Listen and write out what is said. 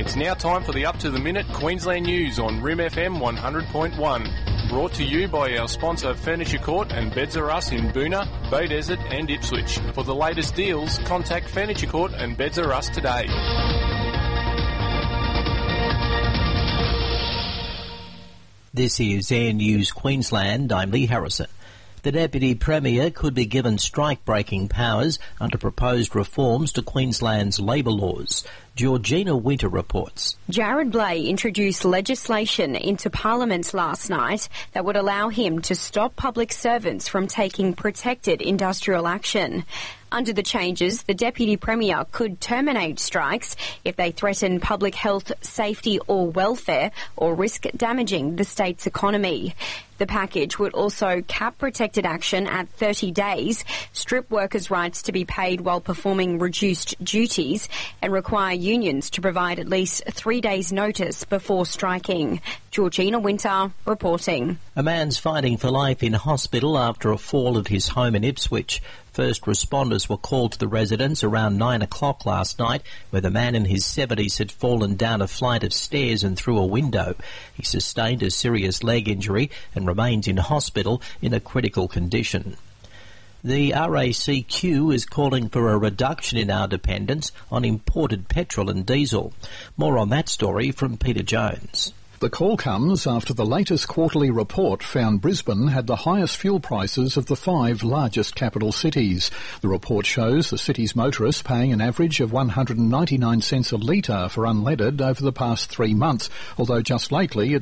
It's now time for the up-to-the-minute Queensland news on Rim FM 100.1. Brought to you by our sponsor Furniture Court and Beds R Us in Boonah, Bay Desert and Ipswich. For the latest deals, contact Furniture Court and Beds R Us today. This is Air News Queensland. I'm Lee Harrison. The Deputy Premier could be given strike-breaking powers under proposed reforms to Queensland's labour laws. Georgina Winter reports. Jared Blay introduced legislation into Parliament last night that would allow him to stop public servants from taking protected industrial action. Under the changes, the Deputy Premier could terminate strikes if they threaten public health, safety or welfare or risk damaging the state's economy. The package would also cap protected action at 30 days, strip workers' rights to be paid while performing reduced duties, and require unions to provide at least 3 days' notice before striking. Georgina Winter reporting. A man's fighting for life in hospital after a fall at his home in Ipswich. First responders were called to the residence around 9 o'clock last night, where the man in his 70s had fallen down a flight of stairs and through a window. He sustained a serious leg injury and remains in hospital in a critical condition. The RACQ is calling for a reduction in our dependence on imported petrol and diesel. More on that story from Peter Jones. The call comes after the latest quarterly report found Brisbane had the highest fuel prices of the 5 largest capital cities. The report shows the city's motorists paying an average of 199 cents a litre for unleaded over the past 3 months, although just lately it's